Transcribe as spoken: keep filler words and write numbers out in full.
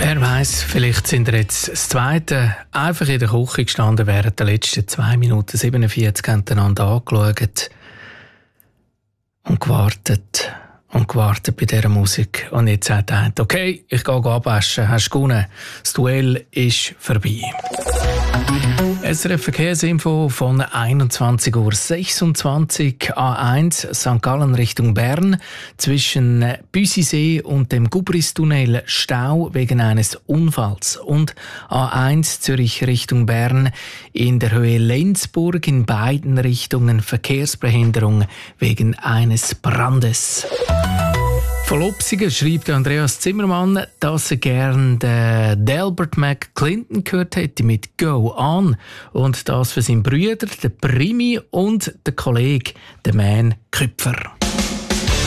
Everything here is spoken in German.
Wer weiss, vielleicht sind ihr jetzt das Zweite einfach in der Küche gestanden während der letzten zwei Minuten siebenundvierzig, haben einander angeschaut und gewartet und gewartet bei dieser Musik. Und jetzt hat er gedacht, okay, ich gehe abwaschen, hast du gewonnen. Das Duell ist vorbei. S R F Verkehrsinfo von einundzwanzig Uhr sechsundzwanzig, A eins Sankt Gallen Richtung Bern. Zwischen Büsisee und dem Gubristunnel Stau wegen eines Unfalls. Und A eins Zürich Richtung Bern in der Höhe Lenzburg in beiden Richtungen Verkehrsbehinderung wegen eines Brandes. Von Lopsigen schreibt Andreas Zimmermann, dass er gerne den Delbert McClinton gehört hätte mit «Go On» und das für seinen Brüder, den Primi und den Kollegen, den Man Küpfer.